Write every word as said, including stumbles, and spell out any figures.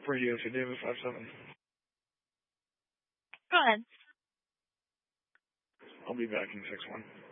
radio to David five seven. Go ahead. I'll be back in six one.